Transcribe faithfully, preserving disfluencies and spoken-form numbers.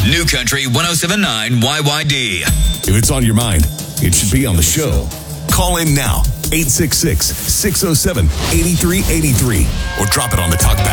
New Country one oh seven point nine Y Y D. If it's on your mind, it should be on the show. Call in now, eight six six, six oh seven, eight three eight three, or drop it on the talkback